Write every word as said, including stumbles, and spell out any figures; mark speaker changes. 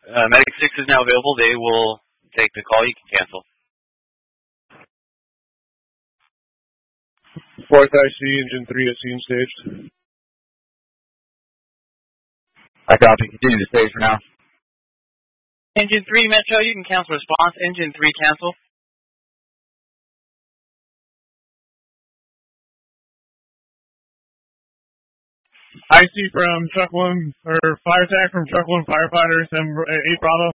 Speaker 1: Uh, Medic six is now available. They will take the call. You can cancel.
Speaker 2: Fourth I C, Engine three at scene staged.
Speaker 3: I copy. Continue the stage for now.
Speaker 1: Engine three, Metro, you can cancel response. Engine three, cancel.
Speaker 2: I C from Truck one, or fire attack from Truck one firefighters, and eight Bravo.